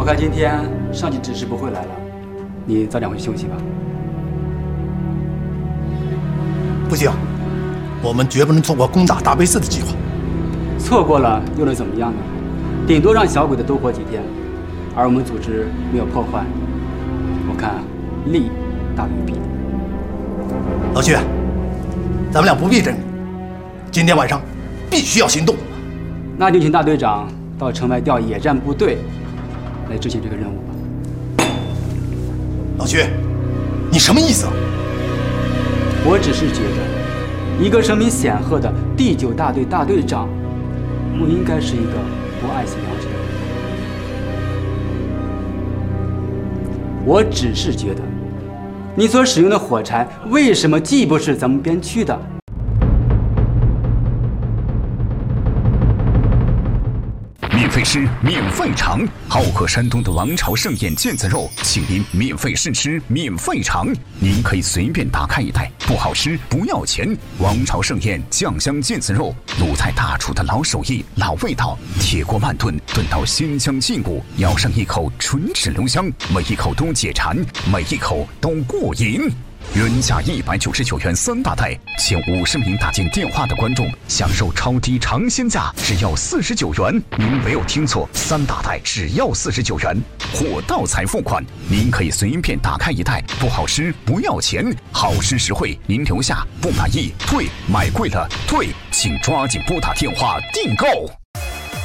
我看今天上级指示不会来了，你早点回去休息吧。 不行，我们绝不能错过攻打大悲寺的计划。 错过了又能怎么样呢？顶多让小鬼子多活几天，而我们组织没有破坏，我看利大于弊。 老薛，咱们俩不必争，今天晚上必须要行动。 那就请大队长到城外调野战部队来执行这个任务吧。 老薛，你什么意思啊？ 我只是觉得，一个声名显赫的第9大队大队长，不应该是一个不爱惜良知的人。我只是觉得，你所使用的火柴为什么既不是咱们边区的？ 免费吃，免费尝，好客山东的王朝盛宴腱子肉，请您免费试吃，免费尝。您可以随便打开一袋，不好吃不要钱。王朝盛宴酱香腱子肉，鲁菜大厨的老手艺、老味道，铁锅慢炖，炖到鲜香劲骨，咬上一口唇齿留香，每一口都解馋，每一口都过瘾。原价199元3大袋，前50名打进电话的观众享受超低尝鲜价，只要49元。您没有听错，3大袋只要49元，货到才付款。您可以随便打开一袋，不好吃不要钱，好吃实惠。您留下，不满意退，买贵了退，请抓紧拨打电话订购。